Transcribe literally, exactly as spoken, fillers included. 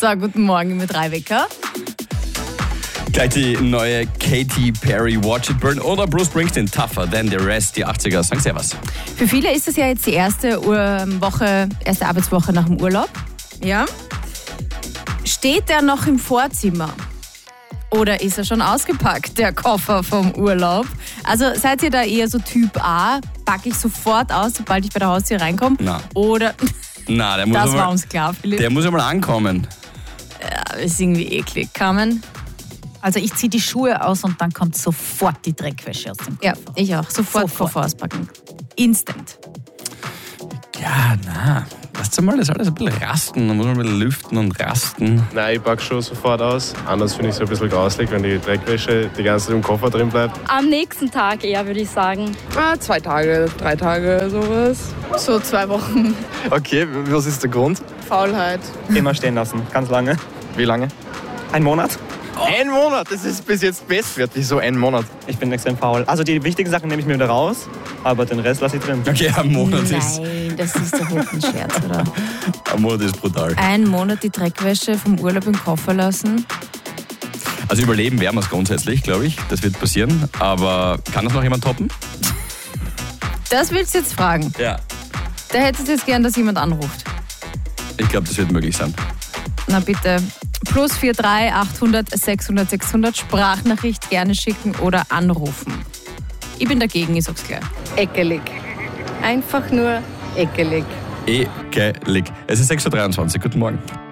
So, guten Morgen mit drei Wecker. Gleich die neue Katy Perry, Watch It Burn oder Bruce Springsteen, Tougher Than the Rest, die achtziger. Sagen Sie was. Für viele ist es ja jetzt die erste Woche, erste Arbeitswoche nach dem Urlaub. Ja. Steht der noch im Vorzimmer? Oder ist er schon ausgepackt, der Koffer vom Urlaub? Also seid ihr da eher so Typ A, packe ich sofort aus, sobald ich bei der Haustür reinkomme? Nein. Oder, Nein, der muss das einmal, war uns klar, Philipp. Der muss ja mal ankommen. Ja, ist irgendwie eklig. Carmen? Also ich ziehe die Schuhe aus und dann kommt sofort die Dreckwäsche aus dem Koffer. Ja, ich auch. Sofort, Sofort. Koffer auspacken. Instant. Ja, na, lasst mal das alles ein bisschen rasten. Dann muss man ein bisschen lüften und rasten. Nein, ich packe schon sofort aus. Anders finde ich es ein bisschen grauslig, wenn die Dreckwäsche die ganze Zeit im Koffer drin bleibt. Am nächsten Tag eher, würde ich sagen. Ah, zwei Tage, drei Tage, sowas. So zwei Wochen. Okay, was ist der Grund? Faulheit. Immer stehen lassen, ganz lange. Wie lange? Ein Monat. Oh. Ein Monat, das ist bis jetzt bestwert. Wieso ein Monat? Ich bin extrem faul. Also die wichtigen Sachen nehme ich mir wieder raus, aber den Rest lasse ich drin. Okay, ein Monat ist... Nein, das ist doch nicht ein Scherz, oder? Ein Monat ist brutal. Ein Monat die Dreckwäsche vom Urlaub im Koffer lassen. Also überleben werden wir es grundsätzlich, glaube ich. Das wird passieren. Aber kann das noch jemand toppen? Das willst du jetzt fragen. Ja. Da hättest du jetzt gern, dass jemand anruft. Ich glaube, das wird möglich sein. Na bitte. Plus vier drei achthundert sechshundert sechshundert Sprachnachricht gerne schicken oder anrufen. Ich bin dagegen, ich sag's gleich. Ekelig. Einfach nur ekelig. Ekelig. Es ist sechs Uhr dreiundzwanzig. Guten Morgen.